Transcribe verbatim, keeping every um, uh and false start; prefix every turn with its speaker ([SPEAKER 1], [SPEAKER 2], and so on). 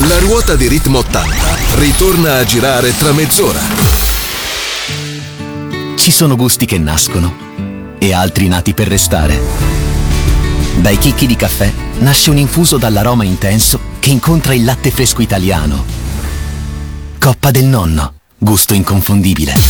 [SPEAKER 1] La ruota di Ritmo ottanta ritorna a girare tra mezz'ora.
[SPEAKER 2] Ci sono gusti che nascono e altri nati per restare. Dai chicchi di caffè nasce un infuso dall'aroma intenso che incontra il latte fresco italiano. Coppa del Nonno, gusto inconfondibile.